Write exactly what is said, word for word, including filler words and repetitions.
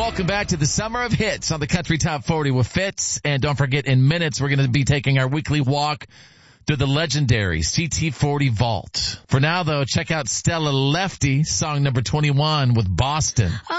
Welcome back to the Summer of Hits on the Country Top forty with Fitz. And don't forget, in minutes, we're going to be taking our weekly walk through the legendary C T forty Vault. For now, though, check out Stella Lefty, song number twenty-one with Boston.